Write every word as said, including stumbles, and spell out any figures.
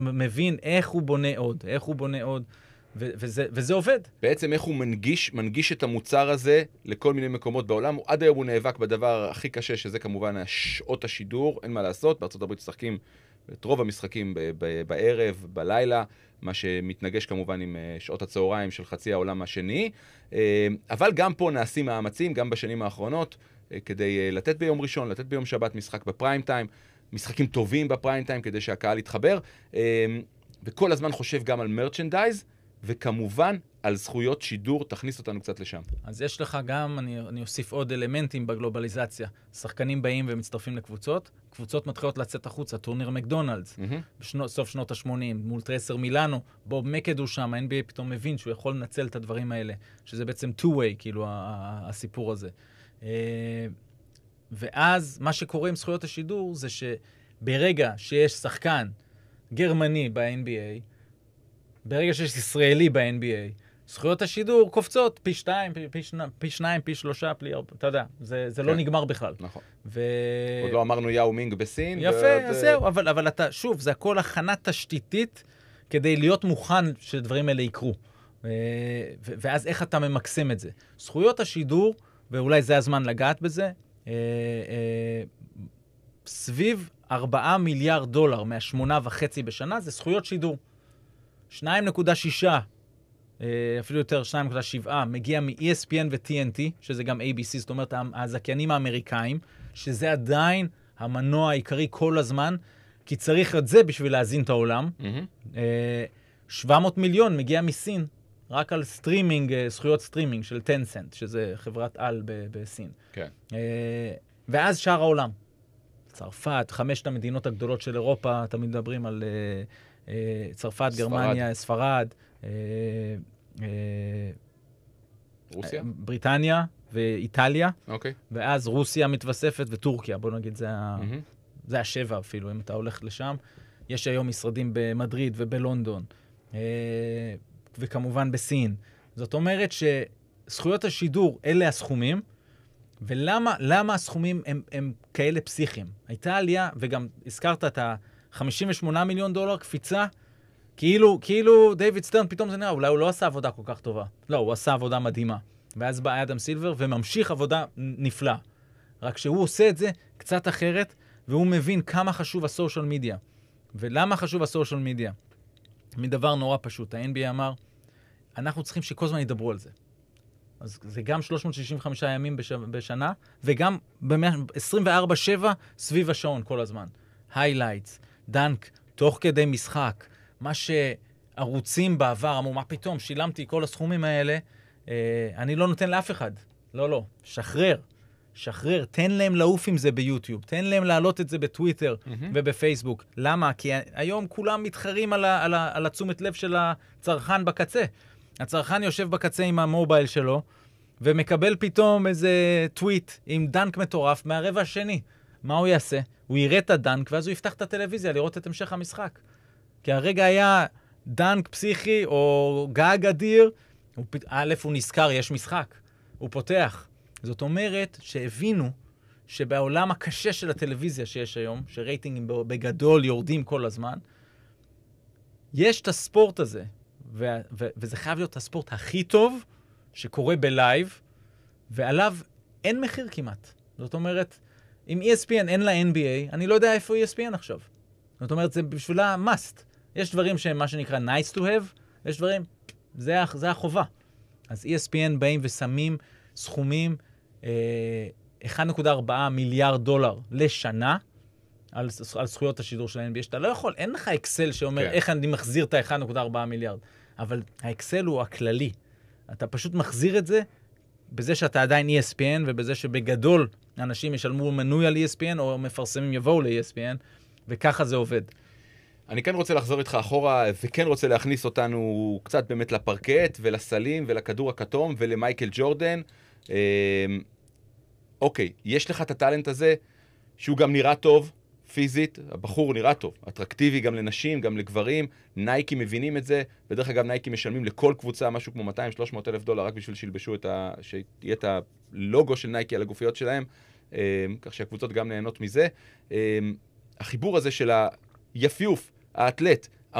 מבין איך הוא בונה עוד, איך הוא בונה עוד, ו- וזה, וזה עובד. בעצם איך הוא מנגיש, מנגיש את המוצר הזה לכל מיני מקומות בעולם. עד היום הוא נאבק בדבר הכי קשה, שזה כמובן שעות השידור, אין מה לעשות. בארצות הברית משחקים את רוב המשחקים ב- ב- בערב, בלילה, מה שמתנגש כמובן עם שעות הצהריים של חצי העולם השני. אבל גם פה נעשים מאמצים, גם בשנים האחרונות, כדי לתת ביום ראשון, לתת ביום שבת משחק בפריים טיים, משחקים טובים בפריים טיים כדי שהקהל יתחבר, וכל הזמן חושב גם על מרצ'נדייז, וכמובן על זכויות שידור, תכניס אותנו קצת לשם. אז יש לך גם, אני, אני אוסיף עוד אלמנטים בגלובליזציה. שחקנים באים ומצטרפים לקבוצות, קבוצות מתחילות לצאת החוצה, טורניר מקדונלדס, mm-hmm. בסוף שנות ה-שמונים, מול טרסר מילאנו, בוב מקד הוא שם, ה-אן בי איי פתאום מבין שהוא יכול לנצל את הדברים האלה, שזה בעצם two-way, כאילו, הסיפור הזה. ואז מה שקורה עם זכויות השידור זה שברגע שיש שחקן גרמני ב-אן בי איי, ברגע שיש ישראלי ב-אן בי איי, זכויות השידור קופצות פי שתיים, פי, שניים, פי שניים, פי שלושה, פי ארבע, אתה יודע, זה, זה כן. לא נגמר בכלל. נכון. ו... עוד לא אמרנו יאו מינג בסין. יפה, ועוד... אז זהו, אבל, אבל אתה, שוב, זה הכל הכנה תשתיתית כדי להיות מוכן שדברים האלה יקרו. ו... ו... ואז איך אתה ממקסם את זה? זכויות השידור, ואולי זה הזמן לגעת בזה, אה, אה, סביב ארבעה מיליארד דולר מהשמונה וחצי בשנה, זה זכויות שידור. שניים נקודה שש, אפילו יותר שניים נקודה שבע, מגיע מ-אי אס פי אן ו-טי אן טי, שזה גם איי בי סי, זאת אומרת, הזכיינים האמריקאים, שזה עדיין המנוע העיקרי כל הזמן, כי צריך את זה בשביל להזין את העולם. Mm-hmm. שבע מאות מיליון מגיע מסין, רק על סטרימינג, זכויות סטרימינג של טנסנט, שזה חברת על ב- בסין. כן. ואז שאר העולם. צרפת, חמשת המדינות הגדולות של אירופה, תמיד מדברים על... צרפת, ספרד. גרמניה, ספרד, אה, אה, רוסיה? בריטניה ואיטליה, אוקיי. ואז רוסיה מתווספת וטורקיה, בוא נגיד, זה, mm-hmm. זה השבע אפילו, אם אתה הולך לשם. יש היום משרדים במדריד ובלונדון, אה, וכמובן בסין. זאת אומרת שזכויות השידור, אלה הסכומים, ולמה למה הסכומים הם, הם כאלה פסיכיים? הייתה עלייה, וגם הזכרת את ה... חמישים ושמונה מיליון דולר קפיצה, כאילו, כאילו דיוויד סטרן פתאום זה נראה, אולי הוא לא עשה עבודה כל כך טובה. לא, הוא עשה עבודה מדהימה. ואז בא אדם סילבר וממשיך עבודה נפלאה. רק שהוא עושה את זה קצת אחרת, והוא מבין כמה חשוב הסושיאל מדיה. ולמה חשוב הסושיאל מדיה? מדבר נורא פשוט. ה-אן בי איי אמר, אנחנו צריכים שכל זמן ידברו על זה. אז זה גם שלוש מאות שישים וחמישה ימים בש... בשנה, וגם ב-עשרים וארבע שבע סביב השעון כל הזמן. היילייטס, דנק, תוך כדי משחק, מה שערוצים בעבר אמרו, מה פתאום, שילמתי כל הסכומים האלה, אה, אני לא נותן לאף אחד. לא, לא, שחרר, שחרר, תן להם לעוף עם זה ביוטיוב, תן להם להעלות את זה בטוויטר mm-hmm. ובפייסבוק. למה? כי היום כולם מתחרים על, ה, על, ה, על התשומת לב של הצרכן בקצה. הצרכן יושב בקצה עם המובייל שלו, ומקבל פתאום איזה טוויט עם דנק מטורף מהרבע השני. מה הוא יעשה? הוא יראה את הדנק, ואז הוא יפתח את הטלוויזיה לראות את המשך המשחק. כי הרגע היה דנק פסיכי או גג אדיר, הוא, א', הוא נזכר, יש משחק. הוא פותח. זאת אומרת שהבינו שבעולם הקשה של הטלוויזיה שיש היום, שרייטינגים בגדול יורדים כל הזמן, יש את הספורט הזה, ו- ו- וזה חייב להיות הספורט הכי טוב שקורה בלייב, ועליו אין מחיר כמעט. זאת אומרת, אם אי אס פי אן אין לה אן בי איי, אני לא יודע איפה אי אס פי אן עכשיו. זאת אומרת, זה בשבילה must. יש דברים שהם מה שנקרא nice to have, יש דברים, זה, זה החובה. אז אי אס פי אן באים ושמים סכומים אה, אחד נקודה ארבע מיליארד דולר לשנה על, על זכויות השידור של ה-אן בי איי. שאתה לא יכול, אין לך אקסל שאומר כן. איך אני מחזיר את ה-אחד נקודה ארבע מיליארד. אבל האקסל הוא הכללי. אתה פשוט מחזיר את זה בזה שאתה עדיין אי אס פי אן, ובזה שבגדול אנשים ישלמו מנוי על אי אס פי אן, או מפרסמים יבואו ל-אי אס פי אן, וככה זה עובד. אני כן רוצה לחזור איתך אחורה, וכן רוצה להכניס אותנו קצת באמת לפרקט, ולסלים, ולכדור הכתום, ולמייקל ג'ורדן. אוקיי, יש לך את הטלנט הזה, שהוא גם נראה טוב, פיזית, הבחור נראה טוב, אטרקטיבי גם לנשים, גם לגברים, נייקי מבינים את זה, בדרך אגב נייקי משלמים לכל קבוצה משהו כמו מאתיים שלוש מאות אלף דולר, רק בשביל שילבשו את ה... שיהיה את הלוגו של נייקי על הגופיות שלהם, כך שהקבוצות גם נהנות מזה. החיבור הזה של היפיוף, האתלט,